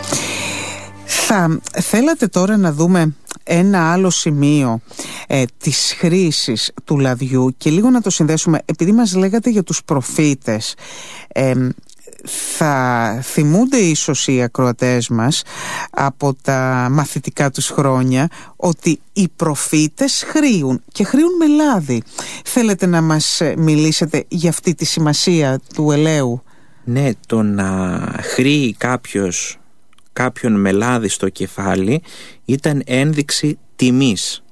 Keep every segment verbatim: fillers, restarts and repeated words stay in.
Θα θέλατε τώρα να δούμε ένα άλλο σημείο ε, της χρήσης του λαδιού και λίγο να το συνδέσουμε, επειδή μας λέγατε για τους προφήτες. ε, Θα θυμούνται ίσως οι ακροατές μας από τα μαθητικά τους χρόνια ότι οι προφήτες χρήουν και χρήουν με λάδι. Θέλετε να μας μιλήσετε για αυτή τη σημασία του ελαίου? Ναι, το να χρήει κάποιος κάποιον με λάδι στο κεφάλι ήταν ένδειξη τιμής.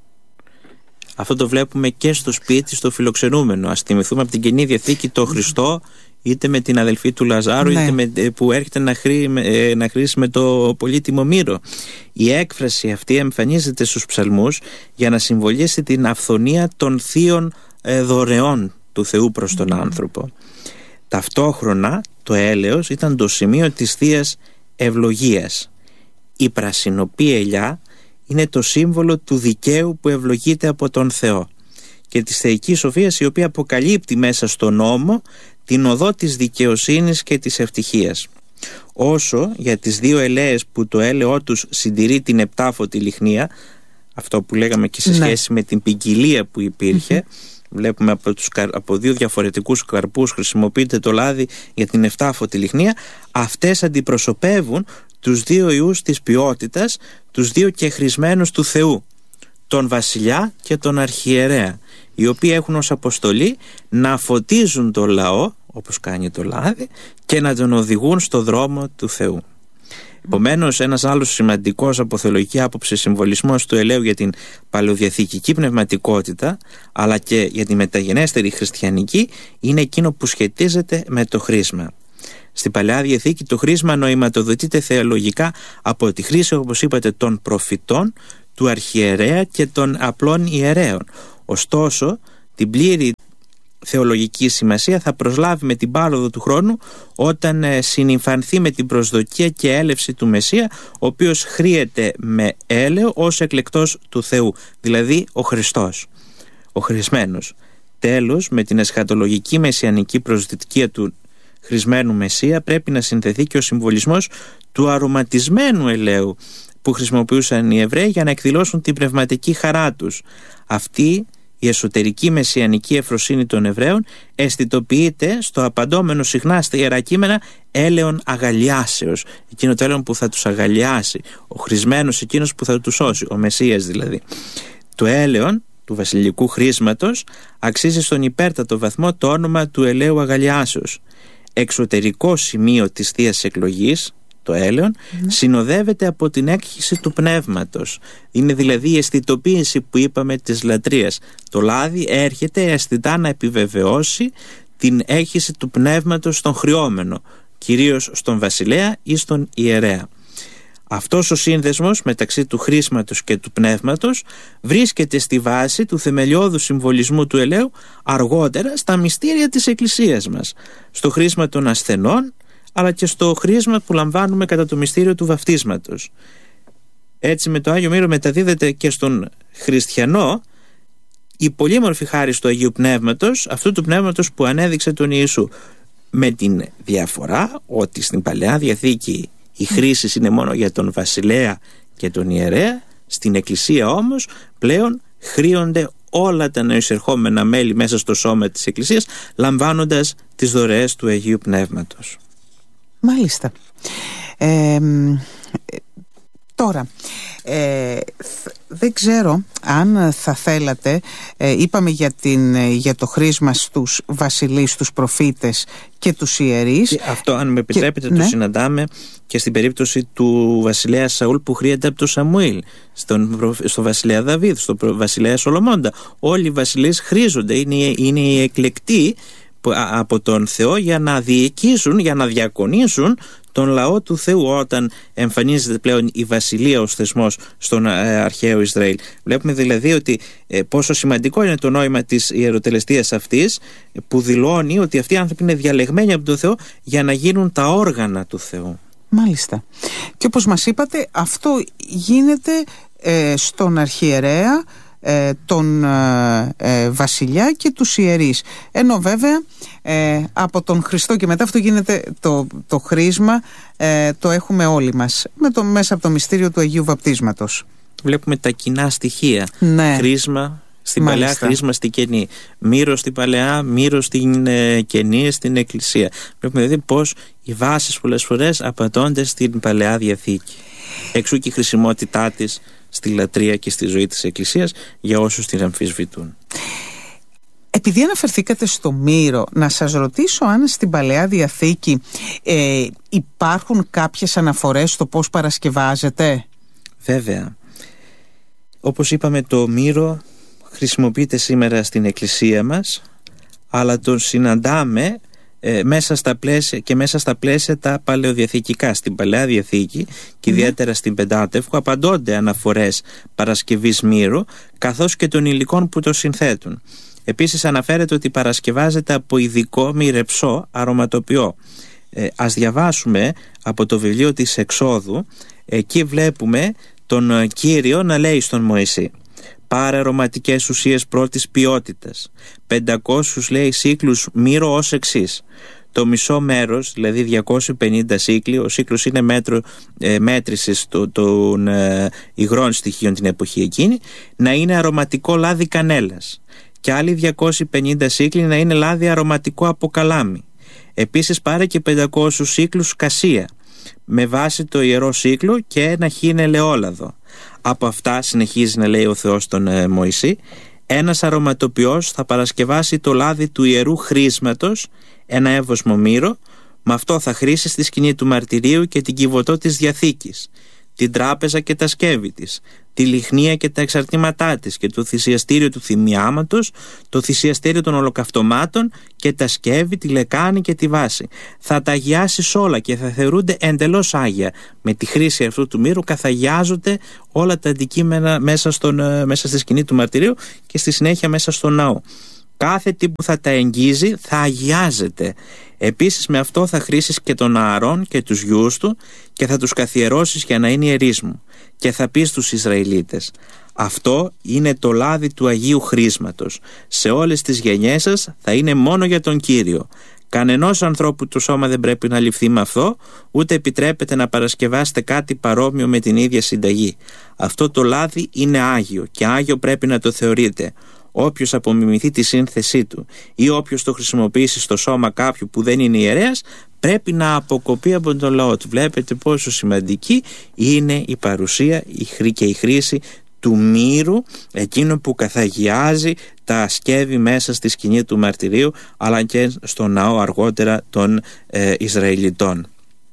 Αυτό το βλέπουμε και στο σπίτι, στο φιλοξενούμενο. Ας θυμηθούμε από την Καινή Διαθήκη το Χριστό, είτε με την αδελφή του Λαζάρου, ναι, είτε με, που έρχεται να, χρεί, να χρήσει με το πολύτιμο μύρο. Η έκφραση αυτή εμφανίζεται στους ψαλμούς για να συμβολήσει την αυθονία των θείων ε, δωρεών του Θεού προς τον άνθρωπο. Ταυτόχρονα το έλαιος ήταν το σημείο της θείας ευλογίας. Η πρασινοπή ελιά είναι το σύμβολο του δικαίου που ευλογείται από τον Θεό και της θεϊκής σοφίας, η οποία αποκαλύπτει μέσα στον νόμο την οδό της δικαιοσύνης και της ευτυχίας. Όσο για τις δύο ελαίες που το έλαιό τους συντηρεί την επτάφωτη λιχνία, αυτό που λέγαμε και σε σχέση, ναι, με την ποικιλία που υπήρχε, mm-hmm. βλέπουμε από, τους, από δύο διαφορετικούς καρπούς χρησιμοποιείται το λάδι για την επτάφωτη λιχνία. Αυτές αντιπροσωπεύουν τους δύο ιούς της ποιότητας, τους δύο κεχρισμένους του Θεού, τον βασιλιά και τον αρχιερέα, οι οποίοι έχουν ως αποστολή να φωτίζουν το λαό, όπως κάνει το λάδι, και να τον οδηγούν στο δρόμο του Θεού. Επομένως, ένας άλλος σημαντικός από θεολογική άποψη συμβολισμός του ελαίου για την παλαιοδιαθηκική πνευματικότητα, αλλά και για τη μεταγενέστερη χριστιανική, είναι εκείνο που σχετίζεται με το χρήσμα. Στην Παλαιά Διαθήκη το χρήσμα νοηματοδοτείται θεολογικά από τη χρήση, όπως είπατε, των προφητών, του αρχιερέα και των απλών ιερέων. Ωστόσο, την πλήρη θεολογική σημασία θα προσλάβει με την πάροδο του χρόνου, όταν ε, συνυμφανθεί με την προσδοκία και έλευση του Μεσσία, ο οποίος χρήεται με έλαιο ως εκλεκτός του Θεού, δηλαδή ο Χριστός, ο χρησμένος. Τέλος, με την εσχατολογική μεσιανική προσδοκία του χρησμένου Μεσσία πρέπει να συνδεθεί και ο συμβολισμός του αρωματισμένου ελαίου που χρησιμοποιούσαν οι Εβραίοι για να εκδηλώσουν την πνευματική χαρά τους. Αυτή η εσωτερική μεσιανική ευφροσύνη των Εβραίων αισθητοποιείται στο απαντόμενο συχνά στα Ιερά Κείμενα έλεον αγαλιάσεως, εκείνο το έλεον που θα τους αγαλιάσει, ο χρησμένος εκείνος που θα τους σώσει, ο Μεσσίας δηλαδή. Το έλεον του βασιλικού χρήσματος αξίζει στον υπέρτατο βαθμό το όνομα του ελαίου αγαλιάσεως. Εξωτερικό σημείο της θείας εκλογής, το έλεον, mm. συνοδεύεται από την έκχυση του πνεύματος. Είναι δηλαδή η αισθητοποίηση που είπαμε της λατρείας. Το λάδι έρχεται αισθητά να επιβεβαιώσει την έκχυση του πνεύματος στον χρειόμενο, κυρίως στον βασιλέα ή στον ιερέα. Αυτός ο σύνδεσμος μεταξύ του χρήσματος και του πνεύματος βρίσκεται στη βάση του θεμελιώδου συμβολισμού του ελαίου αργότερα στα μυστήρια της Εκκλησίας μας, στο χρήσμα των ασθενών, αλλά και στο χρήσμα που λαμβάνουμε κατά το μυστήριο του βαφτίσματος. Έτσι, με το Άγιο Μύρο μεταδίδεται και στον χριστιανό η πολύμορφη χάρις του Αγίου Πνεύματος, αυτού του πνεύματος που ανέδειξε τον Ιησού, με την διαφορά ότι στην Παλαιά Διαθήκη η χρήση είναι μόνο για τον βασιλέα και τον ιερέα. Στην Εκκλησία όμως πλέον χρήονται όλα τα νεοεισερχόμενα μέλη μέσα στο σώμα της Εκκλησίας, λαμβάνοντας τις δωρεές του Αγίου Πνεύματος. Μάλιστα. Ε, τώρα, ε, δεν ξέρω αν θα θέλατε, ε, είπαμε για, την, για το χρήσμα στους βασιλείς, στους προφήτες και τους ιερείς. Αυτό, αν με επιτρέπετε, και, το ναι. συναντάμε και στην περίπτωση του βασιλέα Σαούλ που χρήεται από τον Σαμουήλ, στον, στο βασιλέα Δαβίδ, στο βασιλέα Σολομώντα. Όλοι οι βασιλείς χρήζονται, είναι, είναι οι εκλεκτοί από τον Θεό για να διοικήσουν, για να διακονήσουν τον λαό του Θεού, όταν εμφανίζεται πλέον η βασιλεία ως θεσμός στον αρχαίο Ισραήλ. Βλέπουμε δηλαδή ότι ε, πόσο σημαντικό είναι το νόημα της ιεροτελεστίας αυτής, που δηλώνει ότι αυτοί οι άνθρωποι είναι διαλεγμένοι από τον Θεό για να γίνουν τα όργανα του Θεού. Μάλιστα. Και όπως μας είπατε, αυτό γίνεται ε, στον αρχιερέα, ε, τον ε, ε, βασιλιά και τους ιερείς. Ενώ βέβαια ε, από τον Χριστό και μετά αυτό γίνεται το, το χρήσμα, ε, το έχουμε όλοι μας με το, μέσα από το μυστήριο του Αγίου Βαπτίσματος. Βλέπουμε τα κοινά στοιχεία. Ναι. Χρήσμα στην Μάλιστα. Παλαιά, χρήσμα στην Καινή. Μύρο στην Παλαιά, μύρο στην ε, Καινή, στην Εκκλησία. Βλέπουμε δηλαδή πως οι βάσεις πολλές φορές απαντώνται στην Παλαιά Διαθήκη. Εξού και η χρησιμότητά της στη λατρεία και στη ζωή της Εκκλησίας για όσους την αμφισβητούν. Επειδή αναφερθήκατε στο μύρο, να σας ρωτήσω αν στην Παλαιά Διαθήκη ε, υπάρχουν κάποιες αναφορές στο πώς παρασκευάζεται. Βέβαια. Όπως είπαμε, το μύρο χρησιμοποιείται σήμερα στην Εκκλησία μας, αλλά τον συναντάμε ε, μέσα στα πλαίσια, και μέσα στα πλαίσια τα παλαιοδιαθηκικά. Στην Παλαιά Διαθήκη και ιδιαίτερα mm. στην Πεντάτευκο απαντώνται αναφορές παρασκευής μύρου, καθώς και των υλικών που το συνθέτουν. Επίσης αναφέρεται ότι παρασκευάζεται από ειδικό μυρεψό αρωματοποιό. Ε, ας διαβάσουμε από το βιβλίο της Εξόδου. Εκεί βλέπουμε τον Κύριο να λέει στον Μωυσή: πάρε αρωματικές ουσίες πρώτης ποιότητας, πεντακόσιους λέει σύκλους μύρο ως εξής. Το μισό μέρος, δηλαδή διακόσιοι πενήντα σύκλοι, ο σύκλος είναι μέτρο ε, μέτρησης των, των ε, υγρών στοιχείων την εποχή εκείνη, να είναι αρωματικό λάδι κανέλας, και άλλοι διακόσιοι πενήντα σύκλοι να είναι λάδι αρωματικό από καλάμι. Επίσης πάρε και πεντακόσιους σύκλους κασία, με βάση το ιερό σύκλο, και ένα χήν ελαιόλαδο. Από αυτά, συνεχίζει να λέει ο Θεός τον ε, Μωυσή, ένας αρωματοποιός θα παρασκευάσει το λάδι του ιερού χρήσματος, ένα εύωσμο μύρο, με αυτό θα χρήσει στη σκηνή του μαρτυρίου και την κυβωτό της Διαθήκης, την τράπεζα και τα σκεύη της, τη λιχνία και τα εξαρτήματά της, και το θυσιαστήριο του θυμιάματος, το θυσιαστήριο των ολοκαυτωμάτων και τα σκεύη, τη λεκάνη και τη βάση. Θα τα αγιάσεις όλα και θα θεωρούνται εντελώς άγια. Με τη χρήση αυτού του μύρου καθαγιάζονται όλα τα αντικείμενα μέσα, στον, μέσα στη σκηνή του μαρτυρίου και στη συνέχεια μέσα στο ναό. Κάθε τι που θα τα εγγύζει θα αγιάζεται. Επίσης με αυτό θα χρήσεις και τον Ααρών και τους γιους του και θα τους καθιερώσεις για να είναι ιερείς μου. Και θα πεις στους Ισραηλίτες: αυτό είναι το λάδι του Αγίου Χρήσματος. Σε όλες τις γενιές σας θα είναι μόνο για τον Κύριο. Κανενός ανθρώπου το σώμα δεν πρέπει να ληφθεί με αυτό, ούτε επιτρέπεται να παρασκευάσετε κάτι παρόμοιο με την ίδια συνταγή. Αυτό το λάδι είναι άγιο και άγιο πρέπει να το θεωρείτε. Όποιος απομιμηθεί τη σύνθεσή του ή όποιος το χρησιμοποιήσει στο σώμα κάποιου που δεν είναι ιερέας, πρέπει να αποκοπεί από τον λαό του. Βλέπετε πόσο σημαντική είναι η παρουσία και η χρήση του μύρου, εκείνο που καθαγιάζει τα σκεύη μέσα στη σκηνή του μαρτυρίου, αλλά και στο ναό αργότερα των ε, Ισραηλιτών.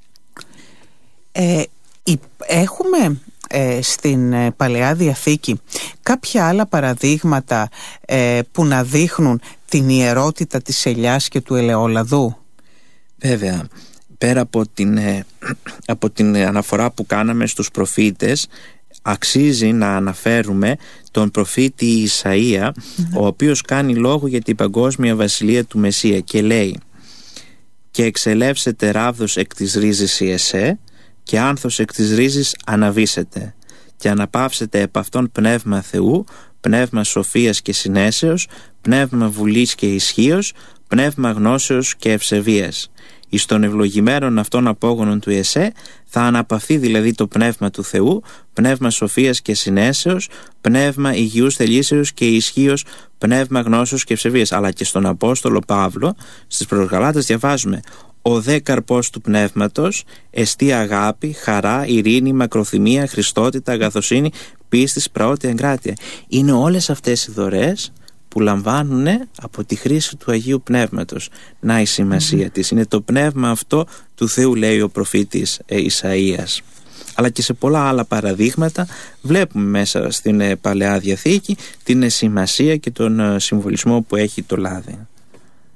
Ε, έχουμε ε, στην ε, Παλαιά Διαθήκη κάποια άλλα παραδείγματα ε, που να δείχνουν την ιερότητα της ελιάς και του ελαιόλαδου. Βέβαια, πέρα από την, ε, από την αναφορά που κάναμε στους προφήτες, αξίζει να αναφέρουμε τον προφήτη Ισαΐα, mm-hmm. ο οποίος κάνει λόγο για την παγκόσμια βασιλεία του Μεσσία και λέει: «Και εξελεύσετε ράβδος εκ της ρίζης η εσέ, και άνθος εκ της ρίζης αναβήσετε, και αναπαύσετε επ' αυτόν πνεύμα Θεού, πνεύμα σοφίας και συνέσεως, πνεύμα βουλής και ισχύος, πνεύμα γνώσεως και ευσεβίας. Εις των ευλογημένων αυτών απόγονων του Εσέ θα αναπαυθεί δηλαδή το πνεύμα του Θεού, πνεύμα σοφίας και συνέσεως, πνεύμα υγιούς θελήσεως και ισχύος, πνεύμα γνώσεως και ευσεβίας». Αλλά και στον Απόστολο Παύλο στις προς Γαλάτας διαβάζουμε: «Ο δε καρπός του πνεύματος εστί αγάπη, χαρά, ειρήνη, μακροθυμία, χριστότητα, αγαθοσύνη, πίστης, πραότητα, εγκράτεια». Είναι όλες αυτές οι δωρεές που λαμβάνουν από τη χρήση του Αγίου Πνεύματος. Να η σημασία mm-hmm. της. Είναι το πνεύμα αυτό του Θεού, λέει ο προφήτης ε, Ισαΐας. Αλλά και σε πολλά άλλα παραδείγματα βλέπουμε μέσα στην ε, Παλαιά Διαθήκη την ε, σημασία και τον ε, συμβολισμό που έχει το λάδι.